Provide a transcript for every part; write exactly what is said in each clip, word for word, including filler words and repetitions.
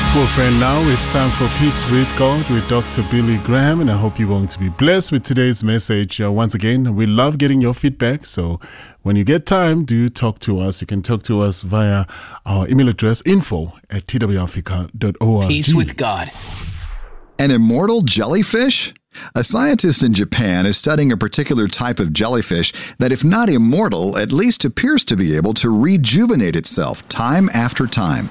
Well, friend, now it's time for Peace with God with Doctor Billy Graham, and I hope you're going to be blessed with today's message. Uh, once again, we love getting your feedback, so when you get time, do talk to us. You can talk to us via our email address, info at t w africa dot org. Peace with God. An immortal jellyfish? A scientist in Japan is studying a particular type of jellyfish that, if not immortal, at least appears to be able to rejuvenate itself time after time.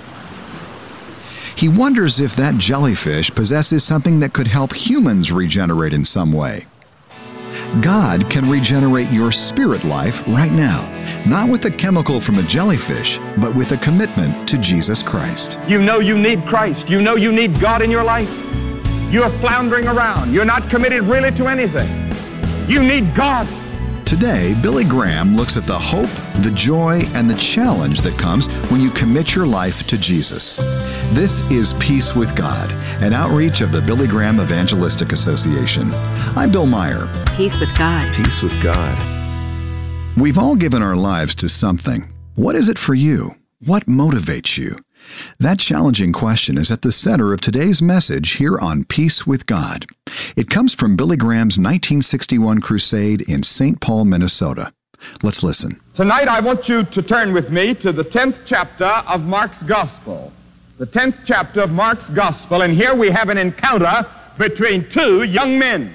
He wonders if that jellyfish possesses something that could help humans regenerate in some way. God can regenerate your spirit life right now, not with a chemical from a jellyfish, but with a commitment to Jesus Christ. You know you need Christ. You know you need God in your life. You're floundering around. You're not committed really to anything. You need God. Today, Billy Graham looks at the hope, the joy, and the challenge that comes when you commit your life to Jesus. This is Peace with God, an outreach of the Billy Graham Evangelistic Association. I'm Bill Meyer. Peace with God. Peace with God. We've all given our lives to something. What is it for you? What motivates you? That challenging question is at the center of today's message here on Peace with God. It comes from Billy Graham's nineteen sixty-one crusade in Saint Paul, Minnesota. Let's listen. Tonight I want you to turn with me to the tenth chapter of Mark's Gospel. The tenth chapter of Mark's Gospel, and here we have an encounter between two young men.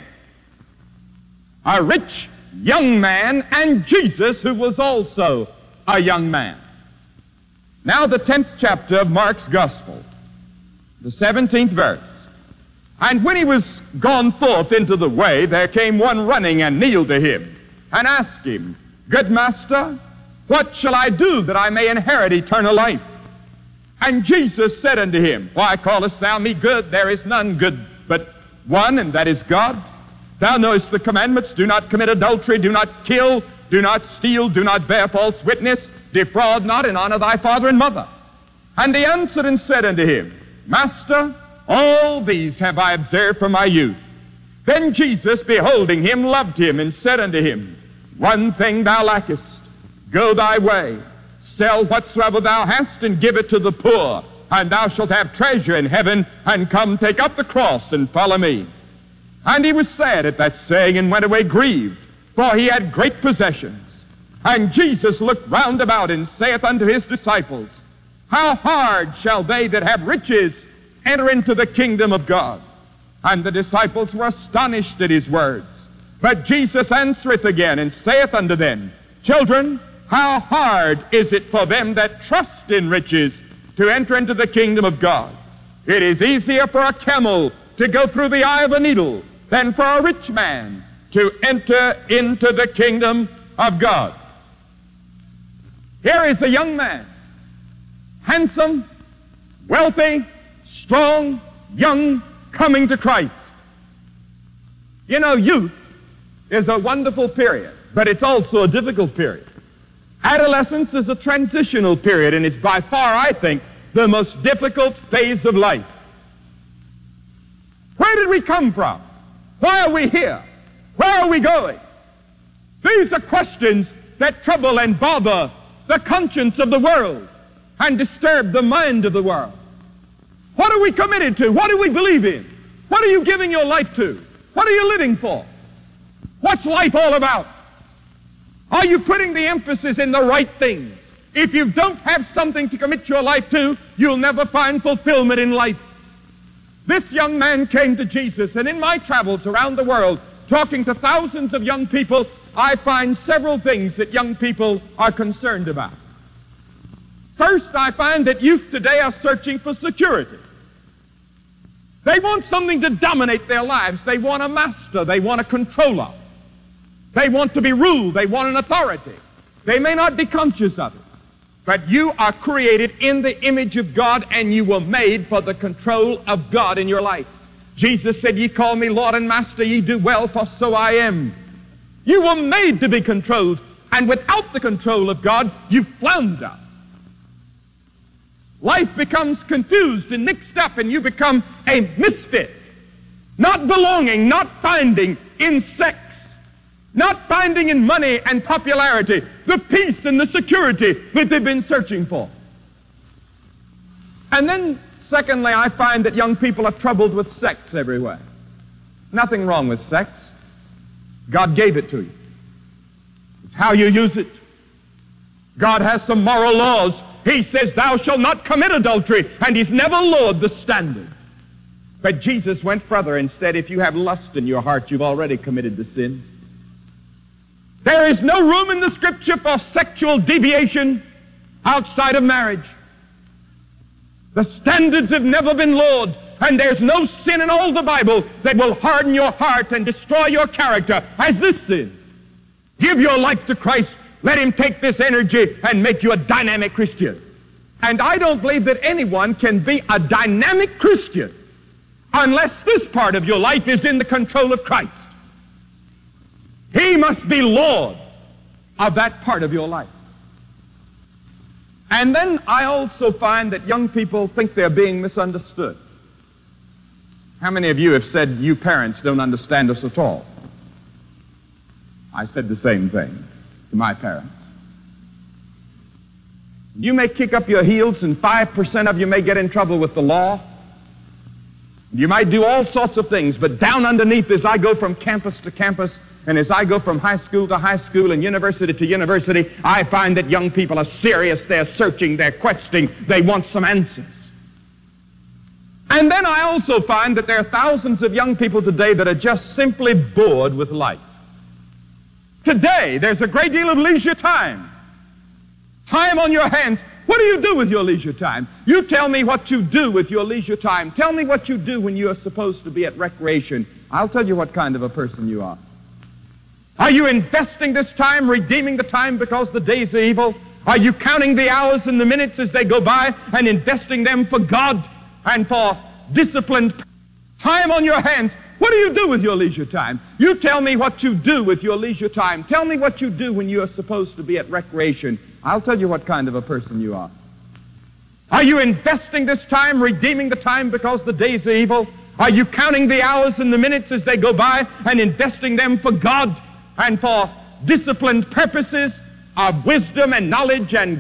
A rich young man and Jesus, who was also a young man. Now the tenth chapter of Mark's Gospel, the seventeenth verse. And when he was gone forth into the way, there came one running and kneeled to him, and asked him, Good master, what shall I do that I may inherit eternal life? And Jesus said unto him, Why callest thou me good? There is none good but one, and that is God. Thou knowest the commandments, do not commit adultery, do not kill, do not steal, do not bear false witness, defraud not, and honor thy father and mother. And he answered and said unto him, Master, all these have I observed from my youth. Then Jesus, beholding him, loved him, and said unto him, One thing thou lackest. Go thy way, sell whatsoever thou hast, and give it to the poor, and thou shalt have treasure in heaven, and come take up the cross and follow me. And he was sad at that saying, and went away grieved, for he had great possessions. And Jesus looked round about, and saith unto his disciples, How hard shall they that have riches enter into the kingdom of God? And the disciples were astonished at his words. But Jesus answereth again, and saith unto them, Children, how hard is it for them that trust in riches to enter into the kingdom of God? It is easier for a camel to go through the eye of a needle than for a rich man to enter into the kingdom of God. Here is a young man, handsome, wealthy, strong, young, coming to Christ. You know, youth is a wonderful period, but it's also a difficult period. Adolescence is a transitional period, and it's by far, I think, the most difficult phase of life. Where did we come from? Why are we here? Where are we going? These are questions that trouble and bother the conscience of the world and disturb the mind of the world. What are we committed to? What do we believe in? What are you giving your life to? What are you living for? What's life all about? Are you putting the emphasis in the right things? If you don't have something to commit your life to, you'll never find fulfillment in life. This young man came to Jesus, and in my travels around the world, talking to thousands of young people, I find several things that young people are concerned about. First, I find that youth today are searching for security. They want something to dominate their lives. They want a master. They want a controller. They want to be ruled. They want an authority. They may not be conscious of it, but you are created in the image of God, and you were made for the control of God in your life. Jesus said, Ye call me Lord and Master, ye do well, for so I am. You were made to be controlled, and without the control of God, you flounder. Life becomes confused and mixed up, and you become a misfit, not belonging, not finding in sex, not finding in money and popularity the peace and the security that they've been searching for. And then Secondly, I find that young people are troubled with sex everywhere. Nothing wrong with sex. God gave it to you. It's how you use it. God has some moral laws. He says, thou shalt not commit adultery, and he's never lowered the standard. But Jesus went further and said, if you have lust in your heart, you've already committed the sin. There is no room in the Scripture for sexual deviation outside of marriage. The standards have never been lowered, and there's no sin in all the Bible that will harden your heart and destroy your character as this sin. Give your life to Christ. Let him take this energy and make you a dynamic Christian. And I don't believe that anyone can be a dynamic Christian unless this part of your life is in the control of Christ. He must be Lord of that part of your life. And then I also find that young people think they're being misunderstood. How many of you have said, you parents don't understand us at all? I said the same thing to my parents. You may kick up your heels, and five percent of you may get in trouble with the law. You might do all sorts of things, but down underneath, as I go from campus to campus, and as I go from high school to high school and university to university, I find that young people are serious. They're searching, they're questioning, they want some answers. And then I also find that there are thousands of young people today that are just simply bored with life. Today, there's a great deal of leisure time. Time on your hands. What do you do with your leisure time? You tell me what you do with your leisure time. Tell me what you do when you're supposed to be at recreation. I'll tell you what kind of a person you are. Are you investing this time, redeeming the time because the days are evil? Are you counting the hours and the minutes as they go by and investing them for God and for disciplined time on your hands? What do you do with your leisure time? You tell me what you do with your leisure time. Tell me what you do when you're supposed to be at recreation. I'll tell you what kind of a person you are. Are you investing this time, redeeming the time because the days are evil? Are you counting the hours and the minutes as they go by and investing them for God and for disciplined purposes of wisdom and knowledge and